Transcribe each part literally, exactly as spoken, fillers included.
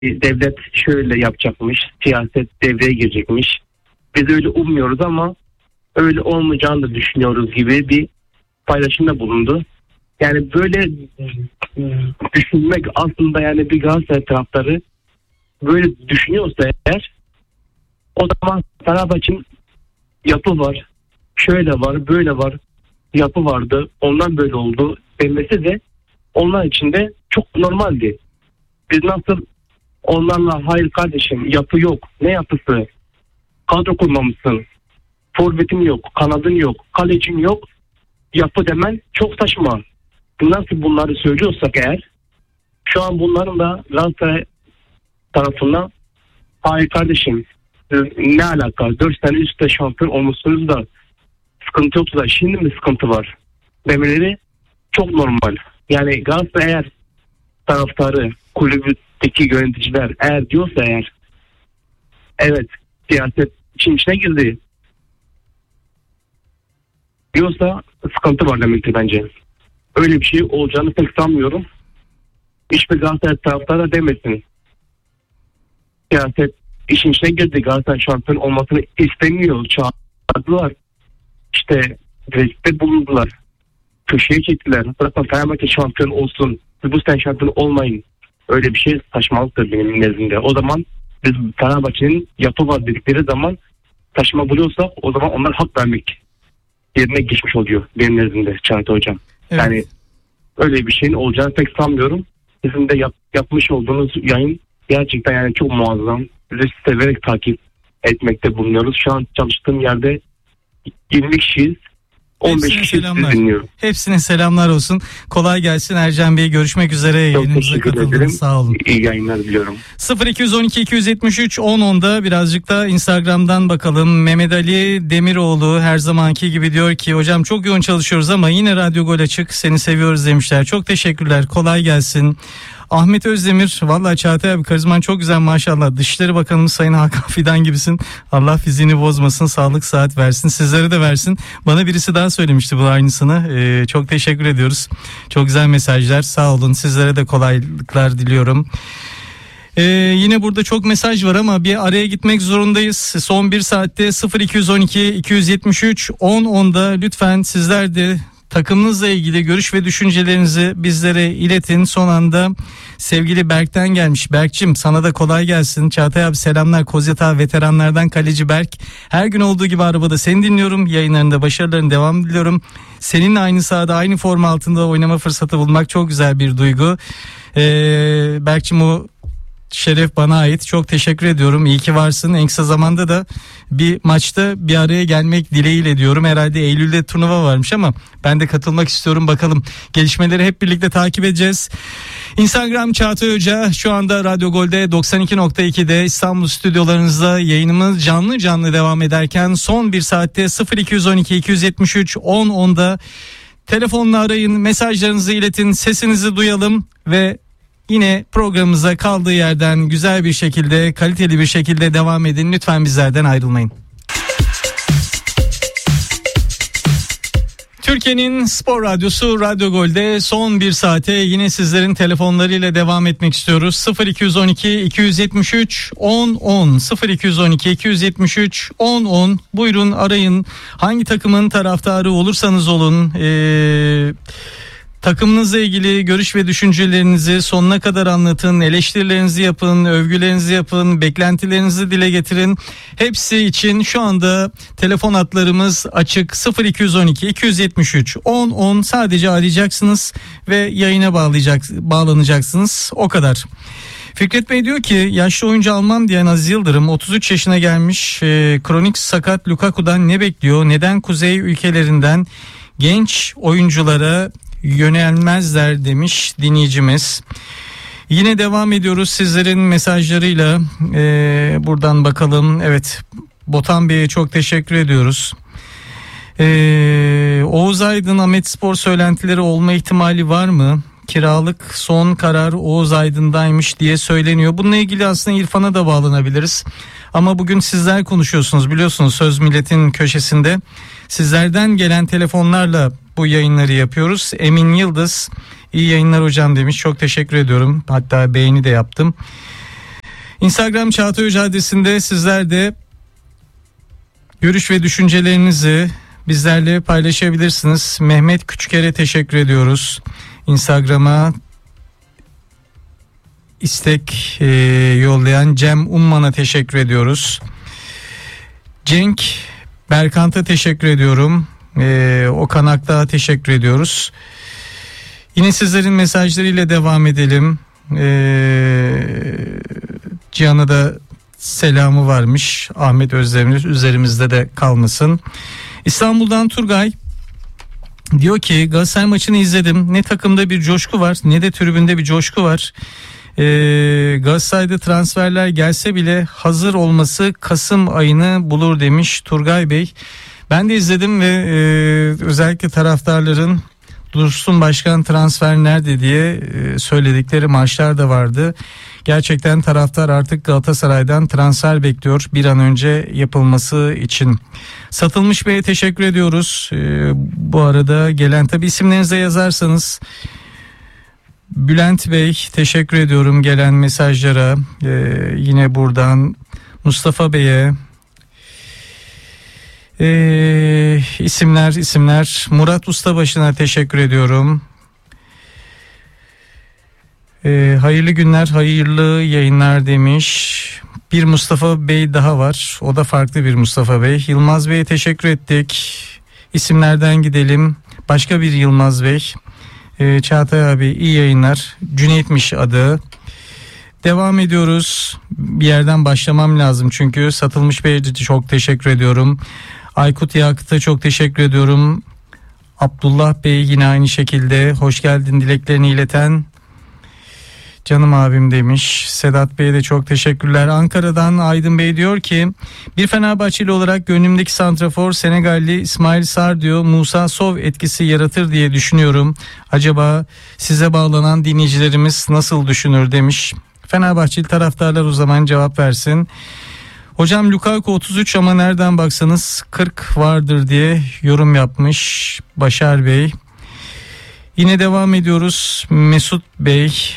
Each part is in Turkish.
devlet şöyle yapacakmış, siyaset devreye girecekmiş. Biz öyle ummuyoruz ama öyle olmayacağını da düşünüyoruz gibi bir paylaşımda bulundu. Yani böyle düşünmek aslında, yani bir Galatasaray taraftarı böyle düşünüyorsa eğer, o zaman Fenerbahçe'nin yapı var, şöyle var, böyle var, yapı vardı, ondan böyle oldu denmesi de onlar için de çok normaldi. Biz nasıl onlarla hayır kardeşim yapı yok, ne yapısı, kadro kurmamışsın, forvetin yok, kanadın yok, kalecin yok, yapı demen çok saçma. Nasıl bunları söylüyorsak eğer, şu an bunların da Galatasaray tarafından hayır kardeşim ne alaka, dört sene üstte şampiyon olmuşsunuz da sıkıntı yoksa da şimdi mi sıkıntı var demeleri çok normal. Yani Galatasaray eğer taraftarı, kulübündeki yöneticiler eğer diyorsa eğer, evet siyaset için içine girdi diyorsa sıkıntı var demektir bence. Öyle bir şey olacağını pek sanmıyorum. Hiçbir Galatasaray taraftarı demesin. Siyaset işin içine girdi, Galatasaray şampiyon olmasını istemiyor, çağırdılar. İşte rezillikte bulundular. Köşeye çektiler. Bırakın Fenerbahçe şampiyon olsun, bu sene şampiyon olmayın. Öyle bir şey saçmalıktır benim nezdimde. O zaman biz Fenerbahçe'nin yapı var dedikleri zaman saçma buluyorsak, o zaman onlar hak vermek yerine geçmiş oluyor benim nezdimde Çağatay Hocam. Evet. Yani öyle bir şeyin olacağını pek sanmıyorum. Sizin de yap, yapmış olduğunuz yayın gerçekten yani çok muazzam. Sizi severek takip etmekte bulunuyoruz. Şu an çalıştığım yerde yirmi kişiyiz. on beş kişi dinliyorum. Hepsine selamlar olsun. Kolay gelsin Ercan Bey. Görüşmek üzere. Yayınımıza katıldınız. Sağ olun. İyi yayınlar diliyorum. sıfır iki on iki iki yetmiş üç on onda birazcık da Instagram'dan bakalım. Mehmet Ali Demiroğlu her zamanki gibi diyor ki hocam çok yoğun çalışıyoruz ama yine Radyo Gol açık. Seni seviyoruz demişler. Çok teşekkürler. Kolay gelsin. Ahmet Özdemir, vallahi Çağatay abi karizman çok güzel maşallah. Dışişleri Bakanımız Sayın Hakan Fidan gibisin. Allah fiziğini bozmasın, sağlık sıhhat versin. Sizlere de versin. Bana birisi daha söylemişti bu aynısını. Ee, çok teşekkür ediyoruz. Çok güzel mesajlar. Sağ olun. Sizlere de kolaylıklar diliyorum. Ee, yine burada çok mesaj var ama bir araya gitmek zorundayız. Son bir saatte sıfır iki on iki iki yetmiş üç on onda lütfen sizler de takımınızla ilgili görüş ve düşüncelerinizi bizlere iletin. Son anda sevgili Berk'ten gelmiş. Berk'cim sana da kolay gelsin. Çağatay abi selamlar. Kozyatağı veteranlardan kaleci Berk. Her gün olduğu gibi arabada seni dinliyorum. Yayınlarında başarıların devam diliyorum. Seninle aynı sahada aynı forma altında oynama fırsatı bulmak çok güzel bir duygu. Ee, Berk'cim o şeref bana ait. Çok teşekkür ediyorum. İyi ki varsın. En kısa zamanda da bir maçta bir araya gelmek dileğiyle diyorum. Herhalde Eylül'de turnuva varmış ama ben de katılmak istiyorum. Bakalım gelişmeleri hep birlikte takip edeceğiz. Instagram Çağatay Hoca şu anda Radyo Gol'de doksan iki nokta iki'de İstanbul stüdyolarınızda yayınımız canlı canlı devam ederken son bir saatte sıfır iki on iki iki yetmiş üç on onda telefonla arayın, mesajlarınızı iletin, sesinizi duyalım ve yine programımıza kaldığı yerden güzel bir şekilde, kaliteli bir şekilde devam edin. Lütfen bizlerden ayrılmayın. Türkiye'nin spor radyosu Radyo Gol'de son bir saate yine sizlerin telefonlarıyla devam etmek istiyoruz. sıfır iki on iki iki yetmiş üç on on sıfır iki on iki iki yetmiş üç on on buyurun arayın. Hangi takımın taraftarı olursanız olun eee takımınızla ilgili görüş ve düşüncelerinizi sonuna kadar anlatın, eleştirilerinizi yapın, övgülerinizi yapın, beklentilerinizi dile getirin. Hepsi için şu anda telefon hatlarımız açık. sıfır iki on iki iki yetmiş üç on on sadece arayacaksınız ve yayına bağlayacak, bağlanacaksınız. O kadar. Fikret Bey diyor ki yaşlı oyuncu almam diyen Aziz Yıldırım otuz üç yaşına gelmiş, e, kronik sakat Lukaku'dan ne bekliyor? Neden kuzey ülkelerinden genç oyunculara yönelmezler demiş dinleyicimiz. Yine devam ediyoruz sizlerin mesajlarıyla. Ee, buradan bakalım. Evet, Botan Bey'e çok teşekkür ediyoruz. Ee, Oğuz Aydın Ahmetspor söylentileri olma ihtimali var mı? Kiralık son karar Oğuz Aydın'daymış diye söyleniyor. Bununla ilgili aslında İrfan'a da bağlanabiliriz. Ama bugün sizler konuşuyorsunuz, biliyorsunuz Söz Millet'in köşesinde. Sizlerden gelen telefonlarla bu yayınları yapıyoruz. Emin Yıldız iyi yayınlar hocam demiş. Çok teşekkür ediyorum. Hatta beğeni de yaptım. Instagram Çağatay Hoca adresinde sizler de görüş ve düşüncelerinizi bizlerle paylaşabilirsiniz. Mehmet Küçüker'e teşekkür ediyoruz. Instagram'a istek e, yollayan Cem Umman'a teşekkür ediyoruz. Cenk Berkant'a teşekkür ediyorum. E, Okan Akdağ'a teşekkür ediyoruz. Yine sizlerin mesajlarıyla devam edelim. E, Cihan'a da selamı varmış. Ahmet Özlemir üzerimizde de kalmasın. İstanbul'dan Turgay diyor ki Galatasaray maçını izledim. Ne takımda bir coşku var ne de tribünde bir coşku var. Ee, Galatasaray'da transferler gelse bile hazır olması Kasım ayını bulur demiş Turgay Bey. Ben de izledim ve e, özellikle taraftarların Dursun Başkan transfer nerede diye e, söyledikleri maçlar da vardı. Gerçekten taraftar artık Galatasaray'dan transfer bekliyor bir an önce yapılması için. Satılmış Bey'e teşekkür ediyoruz. Ee, bu arada gelen tabi isimlerinize yazarsanız. Bülent Bey teşekkür ediyorum gelen mesajlara. Ee, yine buradan Mustafa Bey'e. Ee, isimler isimler Murat Ustabaşı'na teşekkür ediyorum. Ee, hayırlı günler, hayırlı yayınlar demiş. Bir Mustafa Bey daha var. O da farklı bir Mustafa Bey. Yılmaz Bey'e teşekkür ettik. İsimlerden gidelim. Başka bir Yılmaz Bey. Ee, Çağatay abi iyi yayınlar. Cüneyt'miş adı. Devam ediyoruz. Bir yerden başlamam lazım çünkü Satılmış Bey'e çok teşekkür ediyorum. Aykut Yakıt'a çok teşekkür ediyorum. Abdullah Bey yine aynı şekilde hoş geldin dileklerini ileten canım abim demiş. Sedat Bey'e de çok teşekkürler. Ankara'dan Aydın Bey diyor ki bir Fenerbahçeli olarak gönlümdeki santrafor Senegalli İsmail Sarr diyor. Musa Sov etkisi yaratır diye düşünüyorum. Acaba size bağlanan dinleyicilerimiz nasıl düşünür demiş. Fenerbahçeli taraftarlar o zaman cevap versin. Hocam Lukaku otuz üç ama nereden baksanız kırk vardır diye yorum yapmış Başar Bey. Yine devam ediyoruz. Mesut Bey.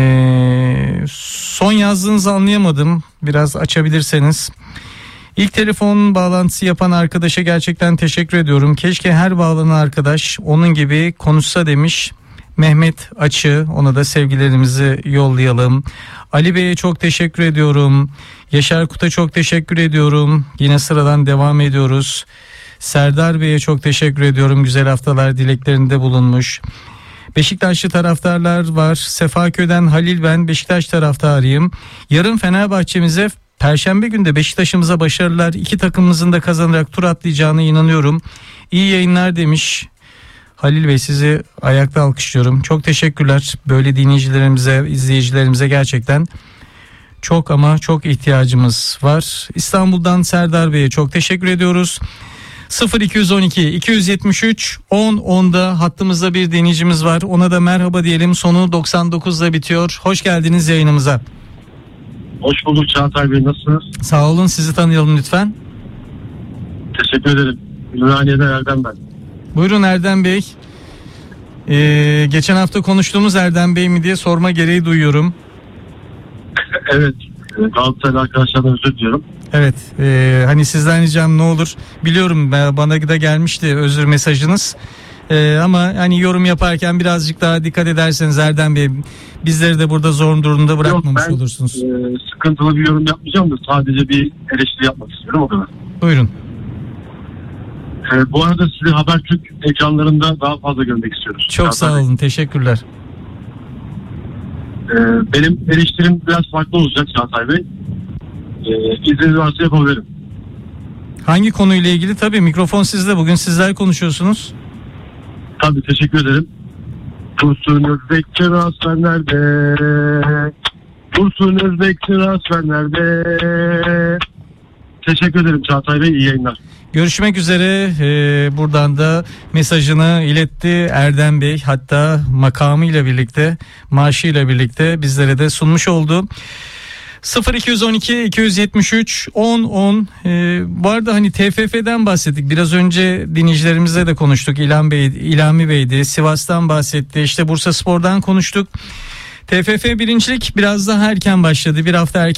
Ee, son yazdığınızı anlayamadım. Biraz açabilirseniz. İlk telefon bağlantısı yapan arkadaşa gerçekten teşekkür ediyorum. Keşke her bağlanan arkadaş onun gibi konuşsa demiş Mehmet Açı. Ona da sevgilerimizi yollayalım. Ali Bey'e çok teşekkür ediyorum. Yaşar Kut'a çok teşekkür ediyorum. Yine sıradan devam ediyoruz. Serdar Bey'e çok teşekkür ediyorum. Güzel haftalar dileklerinde bulunmuş. Beşiktaşlı taraftarlar var. Sefaköy'den Halil ben Beşiktaş taraftarıyım. Yarın Fenerbahçe'mize Perşembe günde Beşiktaş'ımıza başarılar. İki takımımızın da kazanarak tur atlayacağına inanıyorum. İyi yayınlar demiş. Halil Bey sizi ayakta alkışlıyorum. Çok teşekkürler. Böyle dinleyicilerimize, izleyicilerimize gerçekten çok ama çok ihtiyacımız var. İstanbul'dan Serdar Bey'e çok teşekkür ediyoruz. sıfır iki on iki iki yetmiş üç on onda hattımızda bir dinleyicimiz var. Ona da merhaba diyelim. Sonu doksan dokuzla bitiyor. Hoş geldiniz yayınımıza. Hoş bulduk Çağatay Bey, nasılsınız? Sağ olun, sizi tanıyalım lütfen. Teşekkür ederim. Ümraniye'den Erdem ben. Buyurun Erdem Bey. Ee, geçen hafta konuştuğumuz Erdem Bey mi diye sorma gereği duyuyorum. Evet. Galatasaraylı arkadaşlardan özür diliyorum. Evet. E, hani sizden ricam ne olur. Biliyorum bana da gelmişti özür mesajınız. E, ama hani yorum yaparken birazcık daha dikkat ederseniz Erdem Bey, bizleri de burada zor durumda bırakmamış Yok, ben, olursunuz. E, sıkıntılı bir yorum yapmayacağım da sadece bir eleştiri yapmak istiyorum, o kadar. Buyurun. E, bu arada sizi Habertürk ekranlarında daha fazla görmek istiyoruz. Çok Çağatay sağ Bey. olun. Teşekkürler. E, benim eleştirim biraz farklı olacak Çağatay Bey. E, İzniniz varsa yapabilirim. Hangi konuyla ilgili? Tabii mikrofon sizde. Bugün sizler konuşuyorsunuz. Tabii, teşekkür ederim. Dursun Özbek transfer nerede? Dursun Özbek transfer nerede? Teşekkür ederim Çağatay Bey, iyi yayınlar. Görüşmek üzere. Ee, buradan da mesajını iletti Erdem Bey. Hatta makamıyla birlikte, maaşıyla birlikte bizlere de sunmuş oldu. sıfır iki on iki iki yetmiş üç on on. Ee, bu arada hani T F F'den bahsettik. Biraz önce dinleyicilerimizle de konuştuk. İlhan Bey, İlhami Bey'di. Sivas'tan bahsetti. İşte Bursaspor'dan konuştuk. T F F birincilik biraz daha erken başladı. Bir hafta erken